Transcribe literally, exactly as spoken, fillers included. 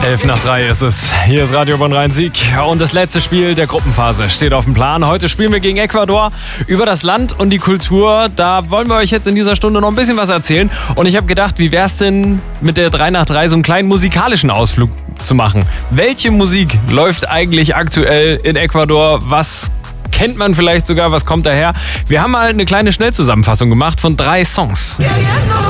Elf nach drei ist es. Hier ist Radio Bonn Rhein-Sieg und das letzte Spiel der Gruppenphase steht auf dem Plan. Heute spielen wir gegen Ecuador über das Land und die Kultur. Da wollen wir euch jetzt in dieser Stunde noch ein bisschen was erzählen. Und ich habe gedacht, wie wäre es denn mit der drei nach drei so einen kleinen musikalischen Ausflug zu machen? Welche Musik läuft eigentlich aktuell in Ecuador? Was kennt man vielleicht sogar? Was kommt daher? Wir haben mal eine kleine Schnellzusammenfassung gemacht von drei Songs.